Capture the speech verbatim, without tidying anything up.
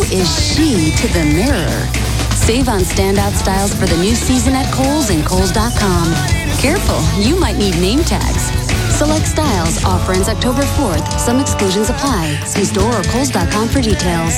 is she to the mirror? Save on standout styles for the new season at Kohl's and Kohl's dot com. Careful, you might need name tags. Select styles. Offer ends October fourth. Some exclusions apply. See store or Kohl's dot com for details.